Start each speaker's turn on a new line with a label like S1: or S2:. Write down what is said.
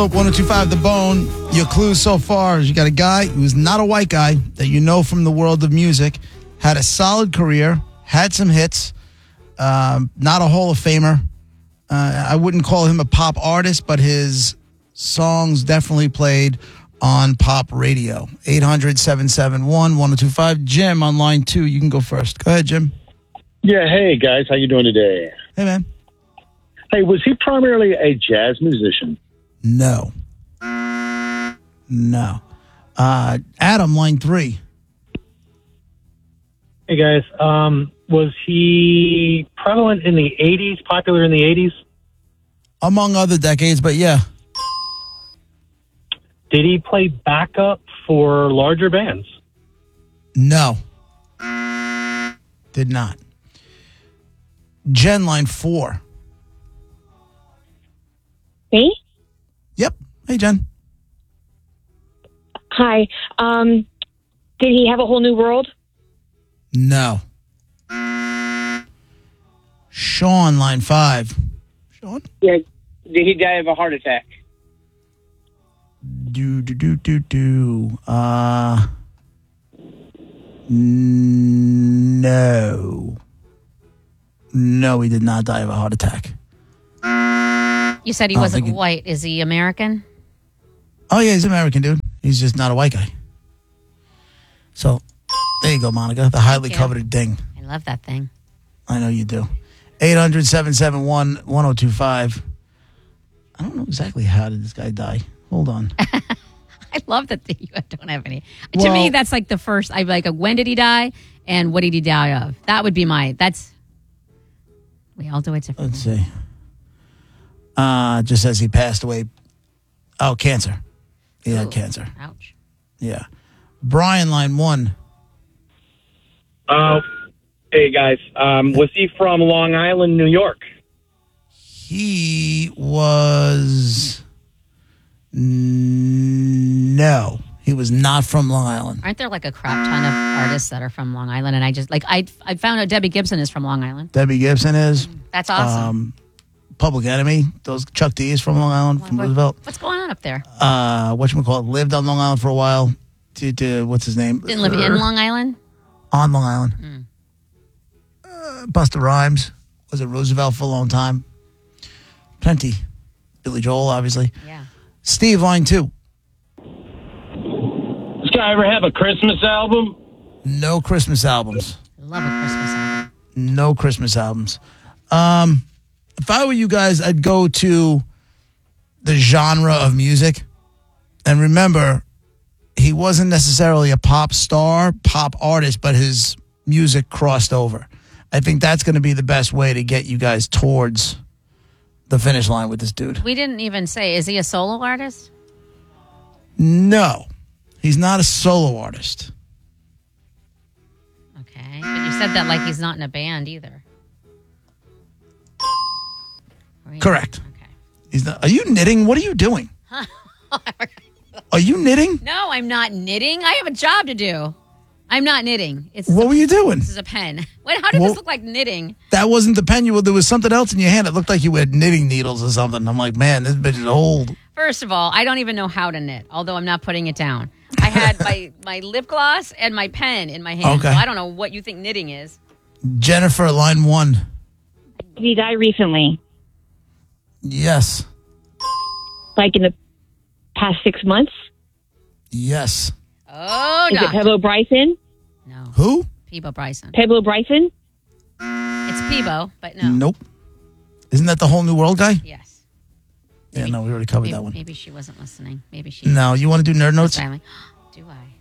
S1: 1025 The Bone. Your clues so far is you got a guy who's not a white guy that you know from the world of music, had a solid career, had some hits, not a Hall of Famer. I wouldn't call him a pop artist, but his songs definitely played on pop radio. 800-771-1025. Jim on line 2. You can go first. Go ahead, Jim.
S2: Yeah, hey, guys. How you doing today?
S1: Hey, man.
S2: Hey, was he primarily a jazz musician?
S1: No. Adam, line 3.
S3: Hey, guys. Was he prevalent in the 80s, popular in the 80s?
S1: Among other decades, but yeah.
S3: Did he play backup for larger bands?
S1: No. Did not. Jen, line 4.
S4: Me?
S1: Yep. Hey, Jen.
S4: Hi. Did he have a whole new world?
S1: No. Sean, line 5. Sean?
S5: Yeah. Did he die of a heart attack?
S1: No. No, he did not die of a heart attack.
S6: You said he wasn't white. Is he American?
S1: Oh, yeah, he's American, dude. He's just not a white guy. So, there you go, Monica. The highly coveted ding.
S6: I love that thing.
S1: I know you do. 800-771-1025. I don't know exactly how did this guy die. Hold on.
S6: I love that you don't have any. To me, that's like the first. I'm like, when did he die, and what did he die of? That would be we all do it differently.
S1: Let's see. Just says he passed away. Oh, cancer. He had cancer.
S6: Ouch.
S1: Yeah. Brian, line 1.
S7: Hey, guys. Was he from Long Island, New York?
S1: He was... No. He was not from Long Island.
S6: Aren't there like a crap ton of artists that are from Long Island? And I just, I found out Debbie Gibson is from Long Island.
S1: Debbie Gibson is.
S6: That's awesome.
S1: Public Enemy. Those Chuck D is from Long Island, from Roosevelt.
S6: What's going on up there?
S1: Whatchamacallit, lived on Long Island for a while. What's his name?
S6: Didn't live in Long Island?
S1: On Long Island. Busta Rhymes was at Roosevelt for a long time. Plenty. Billy Joel, obviously.
S6: Yeah.
S1: Steve, line 2.
S7: This guy ever have a Christmas album?
S1: No Christmas albums.
S6: Love a Christmas album.
S1: No Christmas albums. If I were you guys, I'd go to the genre of music. And remember, he wasn't necessarily a pop star, pop artist, but his music crossed over. I think that's going to be the best way to get you guys towards the finish line with this dude.
S6: We didn't even say, is he a solo artist?
S1: No, he's not a solo artist.
S6: Okay, but you said that like he's not in a band either.
S1: Correct.
S6: Okay.
S1: He's not. Are you knitting? What are you doing? Are you knitting?
S6: No, I'm not knitting. I have a job to do. I'm not knitting.
S1: What were you doing?
S6: This is a pen. How did this look like knitting?
S1: That wasn't the pen. There was something else in your hand. It looked like you had knitting needles or something. I'm like, man, this bitch is old.
S6: First of all, I don't even know how to knit, although I'm not putting it down. I had my lip gloss and my pen in my hand.
S1: Okay.
S6: So I don't know what you think knitting is.
S1: Jennifer, line 1.
S4: Did he die recently?
S1: Yes.
S4: Like in the past 6 months?
S1: Yes.
S6: Oh,
S4: Is
S6: no.
S4: it Pebble Bryson?
S6: No.
S1: Who?
S6: Peebo Bryson.
S4: Pebble Bryson?
S6: It's Peebo, but no.
S1: Nope. Isn't that the Whole New World guy?
S6: Yes.
S1: Yeah, no, we already covered that one.
S6: Maybe she wasn't listening. Maybe she...
S1: No, you want to do nerd notes?
S6: Do I?